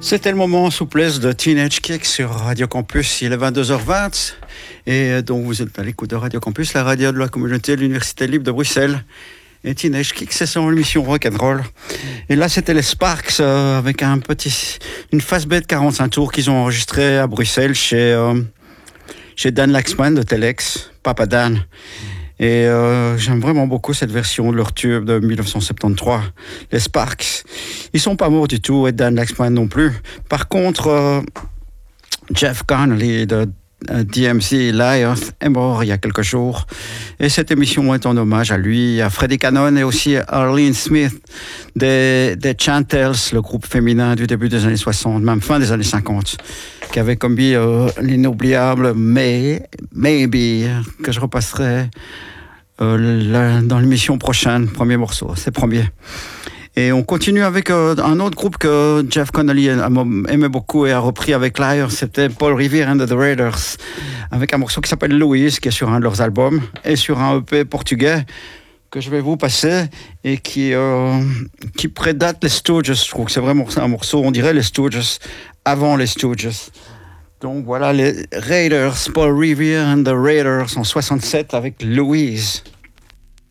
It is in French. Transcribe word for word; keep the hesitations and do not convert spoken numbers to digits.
C'était le moment en souplesse de Teenage Kick sur Radio Campus. Il est vingt-deux heures vingt et donc vous êtes à l'écoute de Radio Campus, la radio de la communauté de l'Université libre de Bruxelles. Et Teenage Kick, c'est son émission rock'n'roll. Et là, c'était les Sparks euh, avec un petit, une Fastbeat quarante-cinq tours qu'ils ont enregistré à Bruxelles chez, euh, chez Dan Laxman de Telex, Papa Dan. Et euh, j'aime vraiment beaucoup cette version de leur tube de dix-neuf cent soixante-treize, les Sparks. Ils sont pas morts du tout et Dan Laxman non plus. Par contre, euh, Jeff Connolly de euh, D M C Liars est mort il y a quelques jours. Et cette émission est en hommage à lui, à Freddie Cannon et aussi à Arlene Smith des, des Chantels, le groupe féminin du début des années soixante, même fin des années cinquante, qui avait commis euh, l'inoubliable May, Maybe, que je repasserai euh, la, dans l'émission prochaine, premier morceau, c'est premier. Et on continue avec euh, un autre groupe que Jeff Connolly aimait beaucoup et a repris avec Liars, c'était Paul Revere and the Raiders, avec un morceau qui s'appelle Louise, qui est sur un de leurs albums, et sur un E P portugais que je vais vous passer et qui, euh, qui prédate les Stooges. Je trouve que c'est vraiment un morceau, on dirait les Stooges, avant les Stooges. Donc voilà les Raiders, Paul Revere and the Raiders en soixante-sept avec Louise.